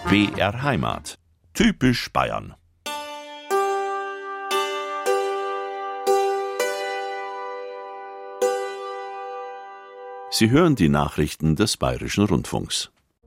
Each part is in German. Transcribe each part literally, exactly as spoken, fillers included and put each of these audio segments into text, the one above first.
B R Heimat. Typisch Bayern. Sie hören die Nachrichten des Bayerischen Rundfunks.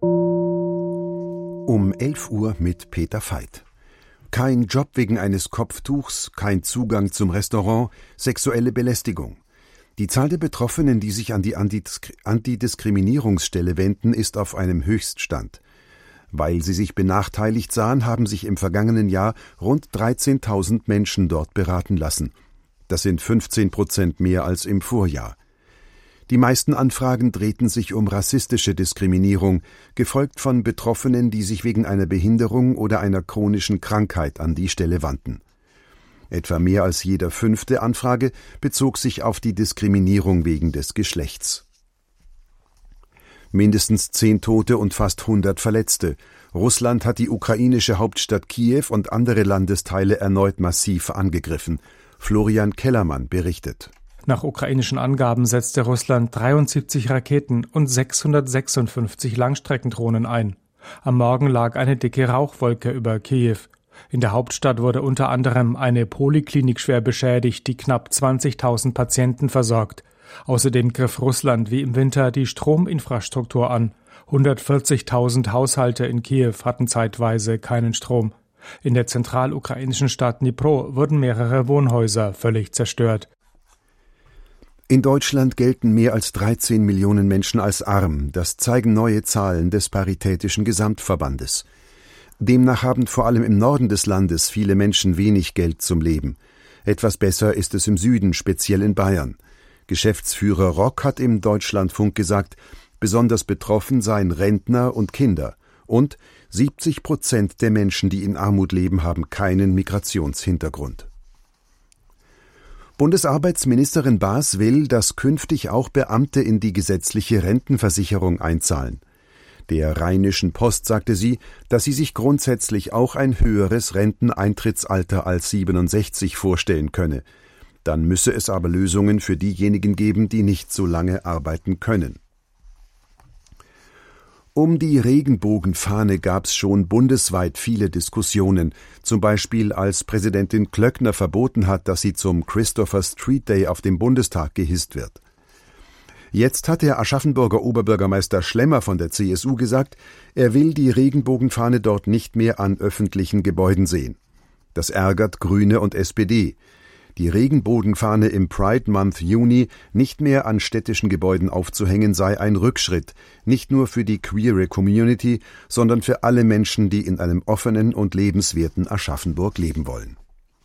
Um elf Uhr mit Peter Veit. Kein Job wegen eines Kopftuchs, kein Zugang zum Restaurant, sexuelle Belästigung. Die Zahl der Betroffenen, die sich an die Antidiskriminierungsstelle wenden, ist auf einem Höchststand. Weil sie sich benachteiligt sahen, haben sich im vergangenen Jahr rund dreizehntausend Menschen dort beraten lassen. Das sind fünfzehn Prozent mehr als im Vorjahr. Die meisten Anfragen drehten sich um rassistische Diskriminierung, gefolgt von Betroffenen, die sich wegen einer Behinderung oder einer chronischen Krankheit an die Stelle wandten. Etwa mehr als jeder fünfte Anfrage bezog sich auf die Diskriminierung wegen des Geschlechts. Mindestens zehn Tote und fast hundert Verletzte. Russland hat die ukrainische Hauptstadt Kiew und andere Landesteile erneut massiv angegriffen. Florian Kellermann berichtet. Nach ukrainischen Angaben setzte Russland dreiundsiebzig Raketen und sechshundertsechsundfünfzig Langstreckendrohnen ein. Am Morgen lag eine dicke Rauchwolke über Kiew. In der Hauptstadt wurde unter anderem eine Poliklinik schwer beschädigt, die knapp zwanzigtausend Patienten versorgt. Außerdem griff Russland wie im Winter die Strominfrastruktur an. hundertvierzigtausend Haushalte in Kiew hatten zeitweise keinen Strom. In der zentralukrainischen Stadt Dnipro wurden mehrere Wohnhäuser völlig zerstört. In Deutschland gelten mehr als dreizehn Millionen Menschen als arm. Das zeigen neue Zahlen des Paritätischen Gesamtverbandes. Demnach haben vor allem im Norden des Landes viele Menschen wenig Geld zum Leben. Etwas besser ist es im Süden, speziell in Bayern. Geschäftsführer Rock hat im Deutschlandfunk gesagt, besonders betroffen seien Rentner und Kinder. Und siebzig Prozent der Menschen, die in Armut leben, haben keinen Migrationshintergrund. Bundesarbeitsministerin Baas will, dass künftig auch Beamte in die gesetzliche Rentenversicherung einzahlen. Der Rheinischen Post sagte sie, dass sie sich grundsätzlich auch ein höheres Renteneintrittsalter als siebenundsechzig vorstellen könne. Dann müsse es aber Lösungen für diejenigen geben, die nicht so lange arbeiten können. Um die Regenbogenfahne gab es schon bundesweit viele Diskussionen, zum Beispiel als Präsidentin Klöckner verboten hat, dass sie zum Christopher Street Day auf dem Bundestag gehisst wird. Jetzt hat der Aschaffenburger Oberbürgermeister Schlemmer von der C S U gesagt, er will die Regenbogenfahne dort nicht mehr an öffentlichen Gebäuden sehen. Das ärgert Grüne und S P D. Die Regenbogenfahne im Pride Month Juni nicht mehr an städtischen Gebäuden aufzuhängen, sei ein Rückschritt, nicht nur für die queere Community, sondern für alle Menschen, die in einem offenen und lebenswerten Aschaffenburg leben wollen.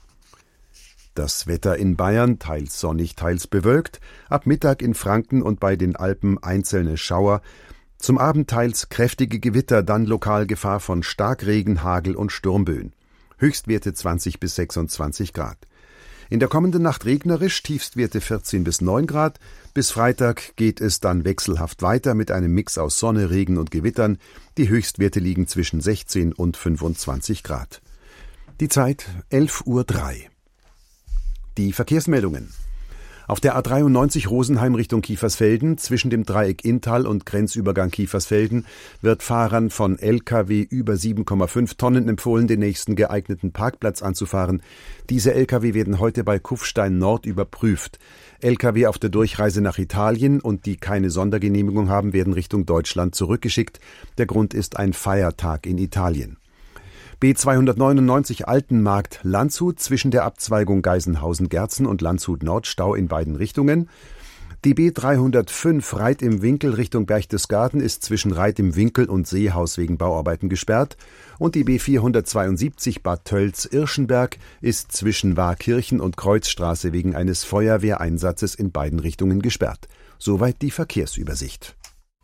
Das Wetter in Bayern, teils sonnig, teils bewölkt, ab Mittag in Franken und bei den Alpen einzelne Schauer, zum Abend teils kräftige Gewitter, dann lokal Gefahr von Starkregen, Hagel und Sturmböen. Höchstwerte zwanzig bis sechsundzwanzig Grad. In der kommenden Nacht regnerisch, Tiefstwerte vierzehn bis neun Grad. Bis Freitag geht es dann wechselhaft weiter mit einem Mix aus Sonne, Regen und Gewittern. Die Höchstwerte liegen zwischen sechzehn und fünfundzwanzig Grad. Die Zeit elf Uhr drei. Die Verkehrsmeldungen. Auf der A dreiundneunzig Rosenheim Richtung Kiefersfelden zwischen dem Dreieck Inntal und Grenzübergang Kiefersfelden wird Fahrern von L K W über sieben Komma fünf Tonnen empfohlen, den nächsten geeigneten Parkplatz anzufahren. Diese L K W werden heute bei Kufstein Nord überprüft. L K W auf der Durchreise nach Italien und die keine Sondergenehmigung haben, werden Richtung Deutschland zurückgeschickt. Der Grund ist ein Feiertag in Italien. B zweihundertneunundneunzig Altenmarkt Landshut zwischen der Abzweigung Geisenhausen-Gerzen und Landshut Nord Stau in beiden Richtungen. Die B dreihundertfünf Reit im Winkel Richtung Berchtesgaden ist zwischen Reit im Winkel und Seehaus wegen Bauarbeiten gesperrt. Und die B vierhundertzweiundsiebzig Bad Tölz-Irschenberg ist zwischen Waakirchen und Kreuzstraße wegen eines Feuerwehreinsatzes in beiden Richtungen gesperrt. Soweit die Verkehrsübersicht.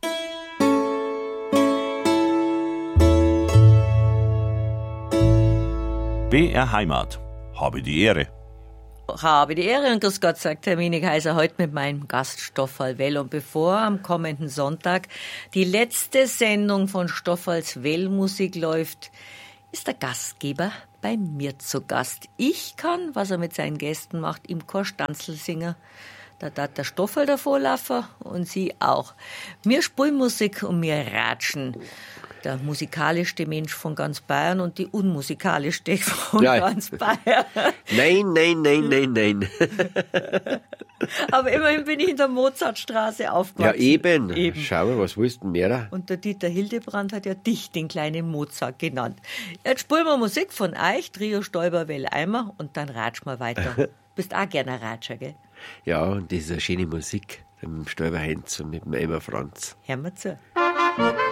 B R Heimat. Habe die Ehre. Habe die Ehre und grüß Gott, sagt Hermine Kaiser, heute mit meinem Gast Stoffal Well. Und bevor am kommenden Sonntag die letzte Sendung von Stoffals Well-Musik läuft, ist der Gastgeber bei mir zu Gast. Ich kann, was er mit seinen Gästen macht, im Chor Stanzel singen. Da darf der Stoffal davor laufen und sie auch. Wir spielen Musik und wir ratschen. der musikalischste Mensch von ganz Bayern und die unmusikalischste von Ja. ganz Bayern. Nein, nein, nein, nein, nein. Aber immerhin bin ich in der Mozartstraße Ja, aufgewachsen. eben. Eben. Schau, was willst du denn mehr? Und der Dieter Hildebrand hat ja dich den kleinen Mozart genannt. Jetzt spielen wir Musik von euch, Trio Stoiber, Well Eimer, und dann ratsch mal weiter. Bist auch gerne ein Ratscher, gell? Ja, und das ist eine schöne Musik. Mit dem Stoiber Heinz und mit dem Eimer Franz. Hör mal zu.